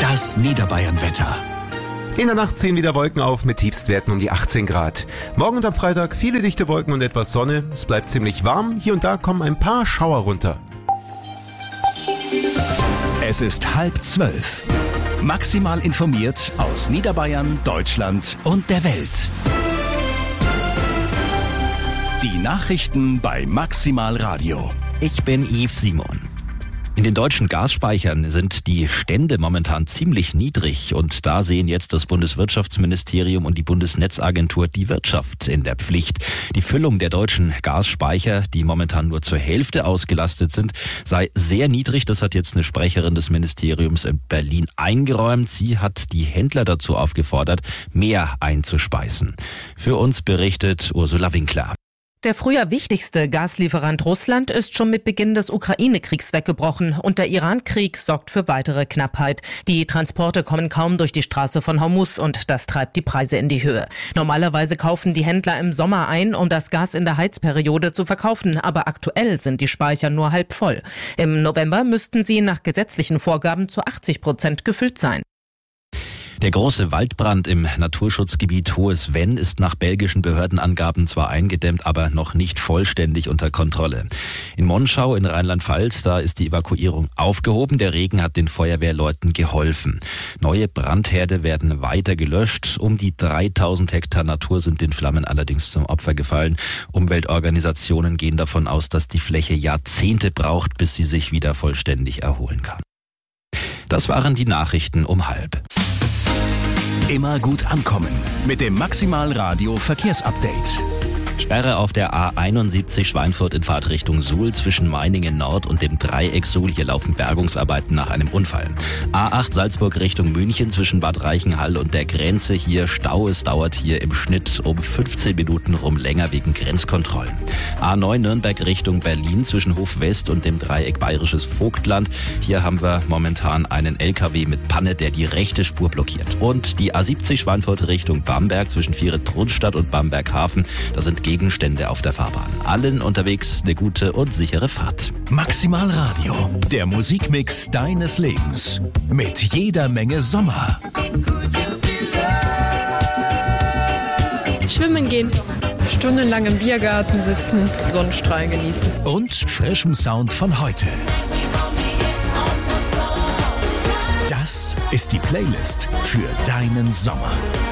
Das Niederbayern-Wetter. In der Nacht ziehen wieder Wolken auf mit Tiefstwerten um die 18 Grad. Morgen und am Freitag viele dichte Wolken und etwas Sonne. Es bleibt ziemlich warm. Hier und da kommen ein paar Schauer runter. Es ist 11:30. Maximal informiert aus Niederbayern, Deutschland und der Welt. Die Nachrichten bei Maximal Radio. Ich bin Yves Simon. In den deutschen Gasspeichern sind die Stände momentan ziemlich niedrig und da sehen jetzt das Bundeswirtschaftsministerium und die Bundesnetzagentur die Wirtschaft in der Pflicht. Die Füllung der deutschen Gasspeicher, die momentan nur zur Hälfte ausgelastet sind, sei sehr niedrig. Das hat jetzt eine Sprecherin des Ministeriums in Berlin eingeräumt. Sie hat die Händler dazu aufgefordert, mehr einzuspeisen. Für uns berichtet Ursula Winkler. Der früher wichtigste Gaslieferant Russland ist schon mit Beginn des Ukraine-Kriegs weggebrochen und der Iran-Krieg sorgt für weitere Knappheit. Die Transporte kommen kaum durch die Straße von Hormuz und das treibt die Preise in die Höhe. Normalerweise kaufen die Händler im Sommer ein, um das Gas in der Heizperiode zu verkaufen, aber aktuell sind die Speicher nur halb voll. Im November müssten sie nach gesetzlichen Vorgaben zu 80% gefüllt sein. Der große Waldbrand im Naturschutzgebiet Hohes Venn ist nach belgischen Behördenangaben zwar eingedämmt, aber noch nicht vollständig unter Kontrolle. In Monschau in Rheinland-Pfalz, da ist die Evakuierung aufgehoben. Der Regen hat den Feuerwehrleuten geholfen. Neue Brandherde werden weiter gelöscht. Um die 3000 Hektar Natur sind den Flammen allerdings zum Opfer gefallen. Umweltorganisationen gehen davon aus, dass die Fläche Jahrzehnte braucht, bis sie sich wieder vollständig erholen kann. Das waren die Nachrichten um 12:30. Immer gut ankommen mit dem Maximal Radio Verkehrsupdate. Sperre auf der A71 Schweinfurt in Fahrtrichtung Suhl zwischen Meiningen Nord und dem Dreieck Suhl. Hier laufen Bergungsarbeiten nach einem Unfall. A8 Salzburg Richtung München zwischen Bad Reichenhall und der Grenze. Hier Stau. Es dauert hier im Schnitt um 15 Minuten rum länger wegen Grenzkontrollen. A9 Nürnberg Richtung Berlin zwischen Hof West und dem Dreieck Bayerisches Vogtland. Hier haben wir momentan einen LKW mit Panne, der die rechte Spur blockiert. Und die A70 Schweinfurt Richtung Bamberg zwischen Vieret-Trunstadt und Bamberg-Hafen. Da sind Gegenstände auf der Fahrbahn. Allen unterwegs eine gute und sichere Fahrt. Maximal Radio, der Musikmix deines Lebens. Mit jeder Menge Sommer. Schwimmen gehen. Stundenlang im Biergarten sitzen, Sonnenstrahl genießen. Und frischem Sound von heute. Das ist die Playlist für deinen Sommer.